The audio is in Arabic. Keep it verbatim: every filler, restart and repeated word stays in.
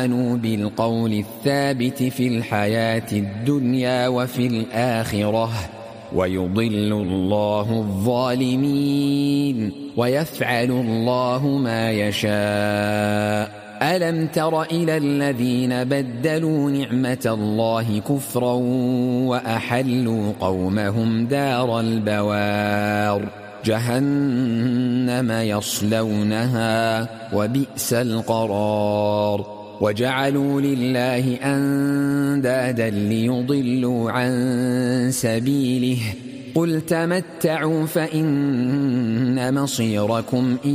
بالقول الثابت في الحياة الدنيا وفي الآخرة ويضل الله الظالمين ويفعل الله ما يشاء. ألم تر إلى الذين بدلوا نعمة الله كفرا وأحلوا قومهم دار البوار جهنم يصلونها وبئس القرار. وجعلوا لله أندادا ليضلوا عن سبيله قل تمتعوا فإن مصيركم